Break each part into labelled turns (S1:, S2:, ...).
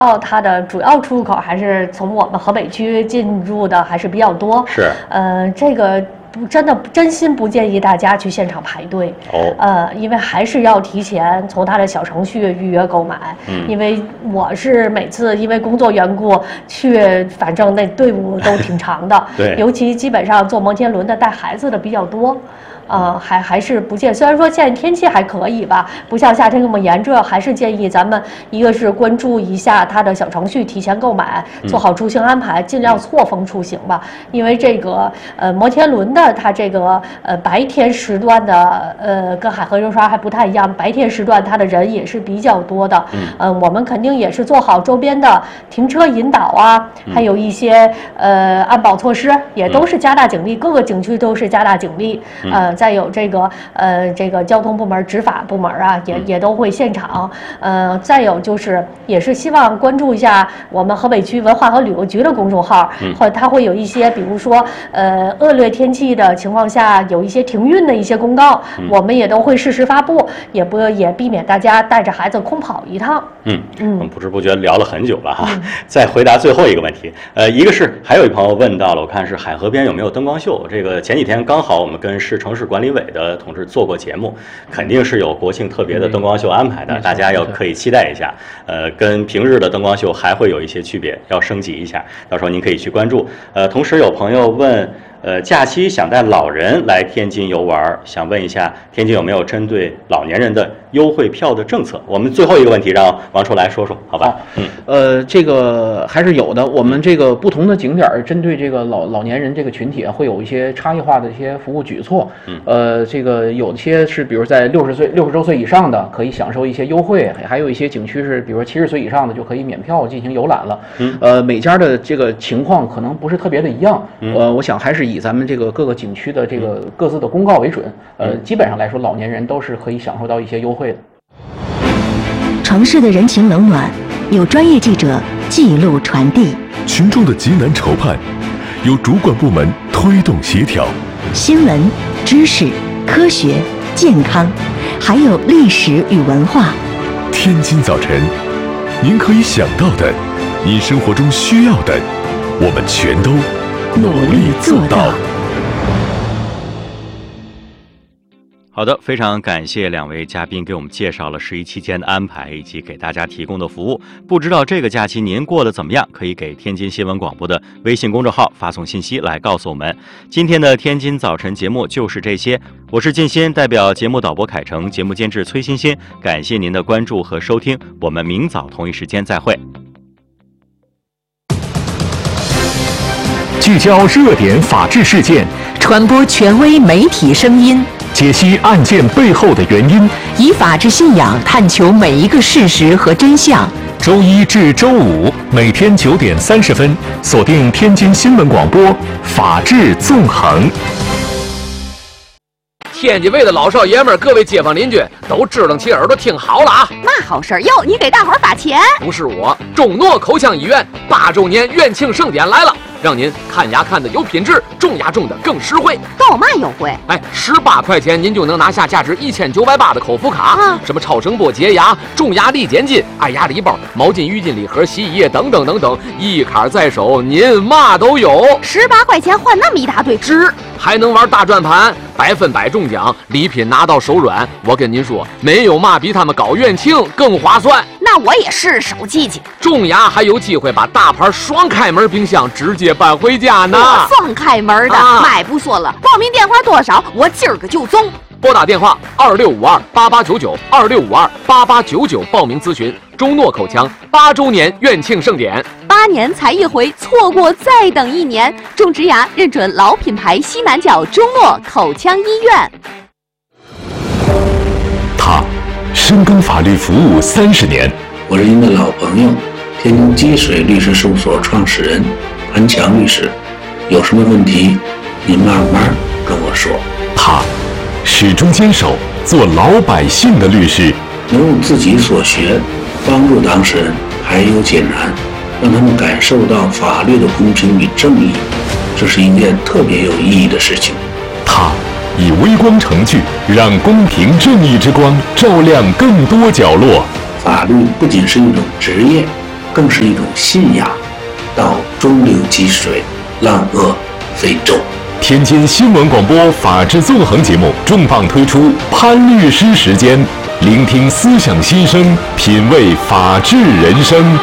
S1: 它的主要出入口还是从我们河北区进入的还是比较多。
S2: 是，
S1: 这个真心不建议大家去现场排队。因为还是要提前从它的小程序预约购买。因为我是每次因为工作缘故去，反正那队伍都挺长的。
S2: 对，
S1: 尤其基本上坐摩天轮的带孩子的比较多。还是不建议。虽然说现在天气还可以吧，不像夏天那么炎热，还是建议咱们一个是关注一下它的小程序，提前购买，做好出行安排，尽量错峰出行吧。因为这个摩天轮的它这个白天时段的跟海河游船还不太一样，白天时段它的人也是比较多的。我们肯定也是做好周边的停车引导啊，还有一些安保措施，也都是加大警力，各个景区都是加大警力。再有这个交通部门、执法部门啊，也都会现场。再有就是也是希望关注一下我们河北区文化和旅游局的公众号，或者它会有一些，比如说恶劣天气的情况下有一些停运的一些公告，我们也都会适时发布，也避免大家带着孩子空跑一趟。
S2: 我们不知不觉聊了很久了哈。再回答最后一个问题，一个是还有一朋友问到了，我看是海河边有没有灯光秀？这个前几天刚好我们跟城市管理委的同志做过节目，肯定是有国庆特别的灯光秀安排的，大家可以期待一下。跟平日的灯光秀还会有一些区别，要升级一下，到时候您可以去关注。同时有朋友问，假期想带老人来天津游玩，想问一下天津有没有针对老年人的优惠票的政策？我们最后一个问题让王初来说说，好吧？
S3: 这个还是有的。我们这个不同的景点针对这个老年人这个群体会有一些差异化的一些服务举措。这个有些是比如在60周岁以上的可以享受一些优惠，还有一些景区是比如说70岁以上的就可以免票进行游览了。每家的这个情况可能不是特别的一样。我想还是以咱们这个各个景区的这个各自的公告为准。基本上来说，老年人都是可以享受到一些优惠的。
S4: 城市的人情冷暖，有专业记者记录传递；
S5: 群众的急难愁盼，有主管部门推动协调。
S4: 新闻、知识、科学、健康，还有历史与文化。
S5: 天津早晨，您可以想到的，您生活中需要的，我们全都努力做到。
S2: 好的，非常感谢两位嘉宾给我们介绍了11期间的安排以及给大家提供的服务。不知道这个假期您过得怎么样？可以给天津新闻广播的微信公众号发送信息来告诉我们。今天的天津早晨节目就是这些，我是靳鑫，代表节目导播凯成，节目监制崔欣欣，感谢您的关注和收听，我们明早同一时间再会。
S5: 聚焦热点法治事件，
S4: 传播权威媒体声音，
S5: 解析案件背后的原因，
S4: 以法治信仰探求每一个事实和真相。
S5: 周一至周五每天9点30分，锁定天津新闻广播《法治纵横》。
S6: 天津卫的老少爷们儿，各位街坊邻居都支棱起耳朵听好了啊！
S7: 嘛好事儿哟？你给大伙儿发钱？
S6: 不是我，中诺口腔医院8周年院庆盛典来了，让您看牙看的有品质，种牙种的更实惠。
S7: 都有嘛优惠
S6: ？18块钱您就能拿下价值1980的口服卡，什么超声波洁牙、种牙力减筋、爱牙礼包、毛巾、浴巾礼盒、洗衣液等等等等，一卡在手，您嘛都有。
S7: 18块钱换那么一大堆，
S6: 值！还能玩大转盘，100%中奖，礼品拿到手软。我跟您说，没有嘛比他们搞院庆更划算。
S7: 那我也是手记记。
S6: 种牙还有机会把大牌双开门冰箱直接搬回家呢。
S7: 双开门的，买不说了。报名电话多少？我今儿个就中。
S6: 拨打电话26528899，26528899报名咨询中诺口腔8周年院庆盛典。
S7: 8年才一回，错过再等1年。种植牙认准老品牌西南角中诺口腔医院。
S5: 他深耕法律服务30年。
S8: 我是您的老朋友，天津积水律师事务所创始人潘强律师。有什么问题，您慢慢跟我说。
S5: 他始终坚守做老百姓的律师，
S8: 能用自己所学帮助当事人排忧解难，让他们感受到法律的公平与正义，这是一件特别有意义的事情。
S5: 他以微光成炬，让公平正义之光照亮更多角落。
S8: 法律不仅是一种职业， 更是一种信仰，到中流击水，浪遏飞舟。
S5: 天津新闻广播法治纵横节目重磅推出潘律师时间，聆听思想心声，品味法治人生。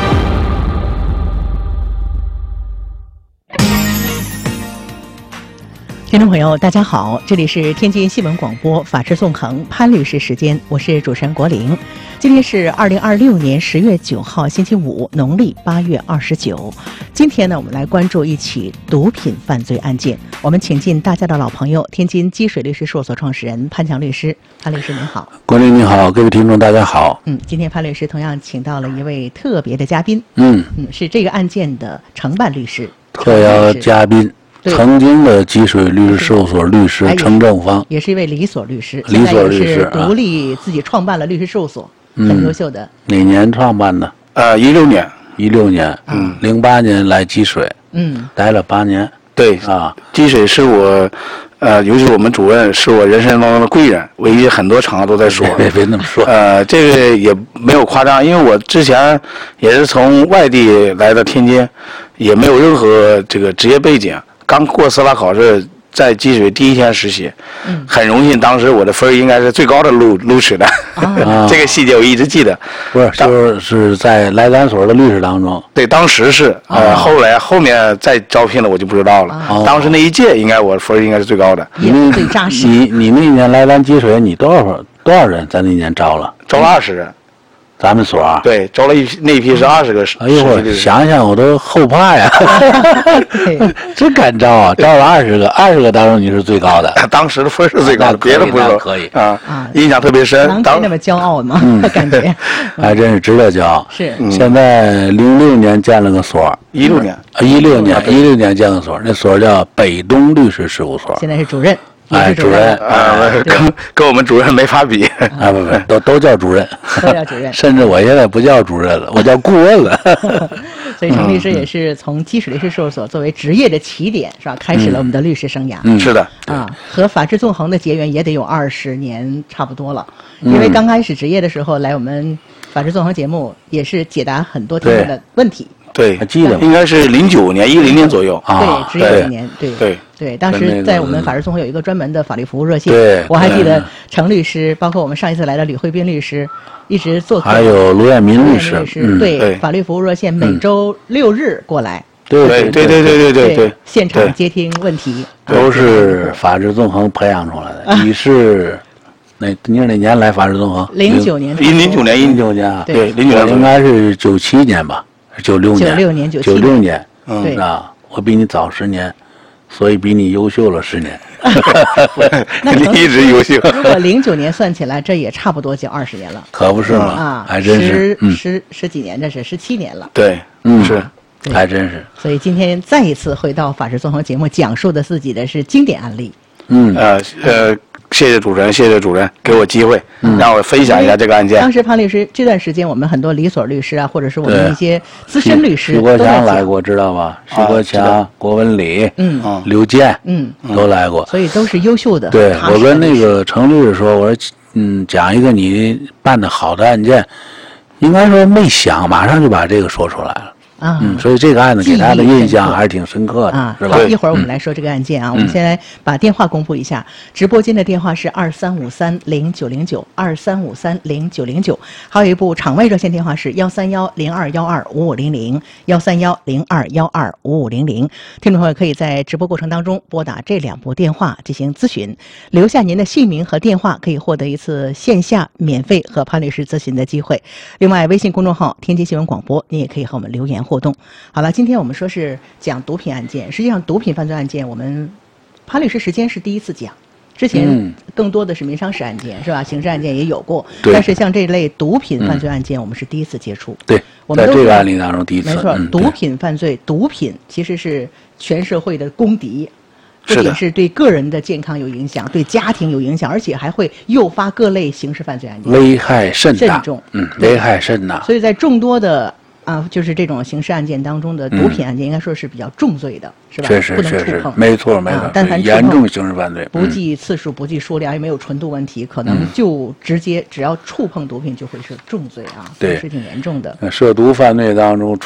S4: 听众朋友，大家好，这里是天津新闻广播法治纵横潘律师时间，我是主持人国玲。今天是2026年10月9号星期五，农历8月29。今天呢，我们来关注一起毒品犯罪案件。我们请进大家的老朋友，天津积水律师事务所创始人潘强律师。潘律师您好。
S8: 国玲你好，各位听众大家好。
S4: 今天潘律师同样请到了一位特别的嘉宾。是这个案件的承办律师。
S8: 特邀嘉宾。曾经的积水律师事务所律师程正芳，
S4: 也是一位理所律师，
S8: 理所律师
S4: 独立自己创办了律师事务所，很优秀的。
S8: 哪年创办的
S9: ？16年
S8: ，16年，08年来积水，待了8年。
S9: 对积水是我，尤其我们主任是我人生当中的贵人，我一很多场合都在说。
S8: 别那么说。
S9: 这个也没有夸张，因为我之前也是从外地来到天津，也没有任何这个职业背景。刚过司法考试，在积水第一天实习，很荣幸，当时我的分应该是最高的录取的，这个细节我一直记得。
S8: 不是，就是在来咱所的律师当中。
S9: 对，当时是，后面再招聘了我就不知道了。当时那一届应该我分应该是最高的，
S4: 最扎实。
S8: 你那年来咱积水，你多少人在那年招了
S9: 20人。
S8: 咱们所
S9: 对，招了那一批是20个。
S8: 哎呦我想想我都后怕呀，真敢招啊！招了20个当中你是最高的，
S9: 当时的分是最高的，别的不是
S8: 可以
S9: 印象特别深。
S4: 当那么骄傲吗？感觉
S8: 还真是值得骄傲。
S4: 是，
S8: 现在06年建了个所
S9: ，16
S8: 年建个所，那所叫北东律师事务所，
S4: 现在是主任。
S8: 主任
S9: 跟我们主任没法比
S8: 不，都叫主任，
S4: 都叫主任，
S8: 甚至我现在不叫主任了，我叫顾问了。
S4: 所以程律师也是从积水律师事务所作为职业的起点，是吧？开始了我们的律师生涯。
S9: 是的
S4: 和法治纵横的结缘也得有20年差不多了。因为刚开始职业的时候来我们法治纵横节目，也是解答很多听众的问题。
S9: 对，
S8: 记得
S9: 应该是09年、10年左右
S4: 对，职业1年，对，当时在我们法治纵横有一个专门的法律服务热线，我还记得程律师，包括我们上一次来的吕慧斌律师，一直做客，
S8: 还有卢彦民律师，
S4: 对，法律服务热线每周6日过来，
S9: 对，
S4: 现场接听问题，
S8: 都是法治纵横培养出来的。你是你是哪年来法治纵横
S4: ？09年
S9: ，09年
S8: 啊，
S9: 对，09年
S8: 应该是97年吧，96年，
S4: 对
S8: 我比你早10年。所以比你优秀了10年，
S4: 那
S9: 你一直优秀。
S4: 如果09年算起来，这也差不多就20年了，
S8: 可不是吗？还真是
S4: 十几年，这是17年了。
S9: 对，是，
S8: 还真是。
S4: 所以今天再一次回到法治纵横节目，讲述的自己的是经典案例。
S9: 谢谢主持人给我机会，让我分享一下这个案件。
S4: 当时潘律师这段时间，我们很多理所律师啊，或者是我们一些资深律师，
S8: 徐国强来过，知道吧？徐国强、郭文礼、刘健，都来过，
S4: 所以都是优秀的。
S8: 对，我跟那个程律师说，我说，讲一个你办的好的案件，应该说没想，马上就把这个说出来了。所以这个案子给他的印象还是挺深刻的，是吧？
S4: 好，一会儿我们来说这个案件啊。我们先来把电话公布一下，直播间的电话是23530909，23530909，还有一部场外热线电话是131021550，131021550。听众朋友可以在直播过程当中拨打这2部电话进行咨询，留下您的姓名和电话，可以获得一次线下免费和潘律师咨询的机会。另外，微信公众号天津新闻广播，您也可以和我们留言互动。好了，今天我们说是讲毒品案件，实际上毒品犯罪案件我们潘律师时间是第一次讲，之前更多的是民商事案件，是吧？刑事案件也有过，但是像这类毒品犯罪案件我们是第一次接触。
S8: 对，我们在这个案例当中第一次。
S4: 没错，毒品犯罪，毒品其实是全社会的公敌，不仅是对个人的健康有影响，对家庭有影响，而且还会诱发各类刑事犯罪案件，
S8: 危害甚大，
S4: 重，
S8: 危害甚大。
S4: 所以在众多的啊，就是这种刑事案件当中的毒品案件，应该说是比较重罪的，是吧？
S8: 确实，
S4: 不能触碰，
S8: 没错没错。
S4: 但凡
S8: 严重刑事犯罪，
S4: 不计次数、不计数量，也没有纯度问题，可能就直接只要触碰毒品就会是重罪啊，
S8: 对，
S4: 是挺严重的。
S8: 涉毒犯罪当中